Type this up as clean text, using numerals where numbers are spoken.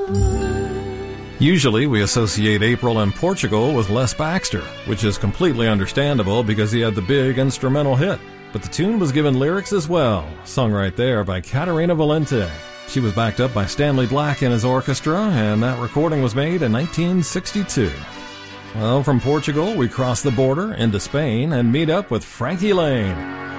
Usually we associate April in Portugal with Les Baxter, which is completely understandable because he had the big instrumental hit. But the tune was given lyrics as well, sung right there by Catarina Valente. She was backed up by Stanley Black and his orchestra, and that recording was made in 1962. Well, from Portugal, we cross the border into Spain and meet up with Frankie Laine.